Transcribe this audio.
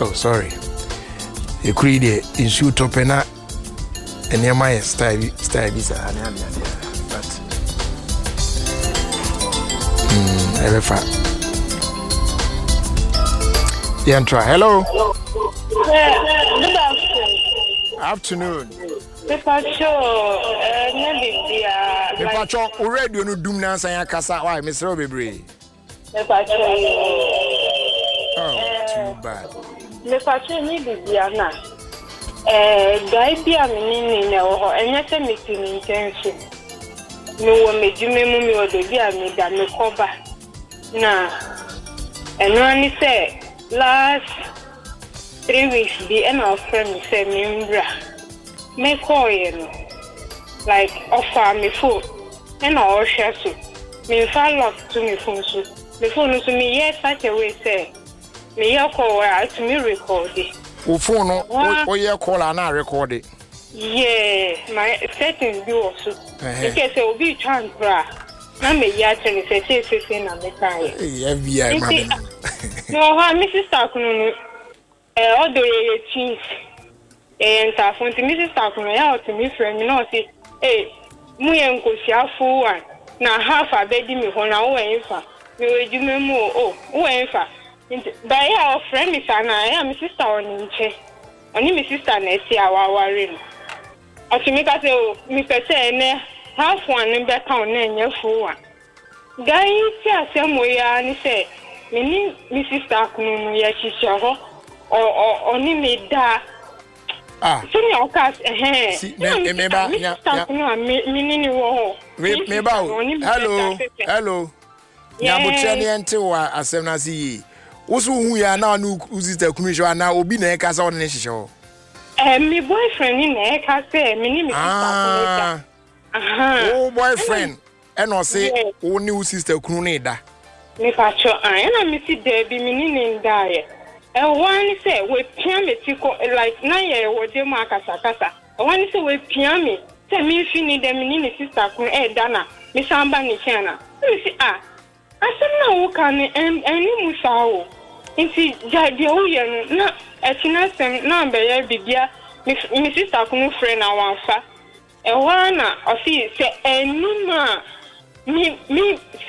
Oh, sorry. You create a issue to pena and your my style is but ever Yantra, hello. Good Afternoon. Papacho, Papacho, already you know doom now saying kasa why Mr. Obebre. Oh, too bad. Papacho ni bibiana. Guy be a meaning or any meeting intention. No one made you memory or the dear me that me cover. Nah, and when he said last 3 weeks, the end of friend said, Mimbra, make call like offer me food, and all share so. Me follow to me phone so. The phone to me, yes, such a way say, me your call to me record it. O phone, or your call and I record it. Yeah, my settings do also. In case it will be transfer. I may yet and say, and I'm a FBI, no, Mrs. Starkman, all the cheese. And I found Mrs. Starkman out to me, friend, you know, say, hey, me and Cosia one. Now half a baby me when I went for. You will do me more, oh, went for. By our friend, Miss Anna, I am sister on in chair. Only my sister, Nessie, our ring. As you make us say, me per se, half one in back town, and your full one. Guy, see, some way, and say, me, Mrs. Starkman, yes, she shall, or only me that. Ah, so your cast, hello. Yabuchani until as soon as he. Also, we are now new the commission now will be neck as on the show. My boyfriend in there can say, oh, boyfriend, and I'll say, oh, new sister Cruneda. Me pacho, I miss it there be meaning in die. And one say, we piano like 9 years or Demarcasa. One say, we piano. Tell me if you need them in sister Dana, Miss Ambani Chana. You see, I said, no, can any Musao. Inti jadi oye na etina sem na be bibia mi sister kunu friend awanfa e wana o si se enuma mi